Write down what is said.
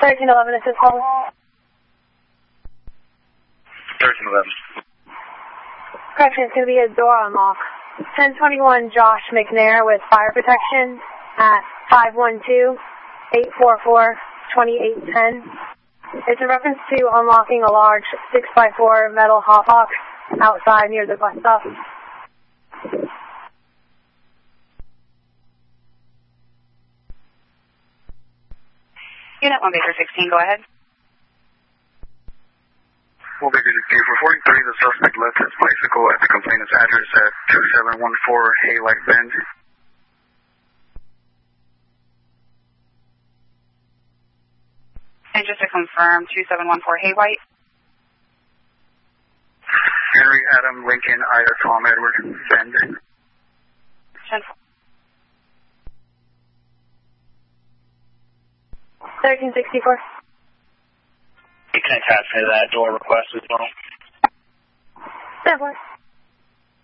1311, assist call. 1311. Correction, it's going to be a door unlock. 1021 Josh McNair with fire protection at 512-844-2810. It's a reference to unlocking a large 6x4 metal hot box outside near the bus stop. Unit 1 Baker 16, go ahead. 1 Baker 16, reporting 3, the suspect left his bicycle at the complainant's address at 2714 Haylite Bend. And just to confirm, 2714 Haywhite. Henry Adam Lincoln Ida Tom Edward Bend. 1364. You can attach to that door request as well. Definitely.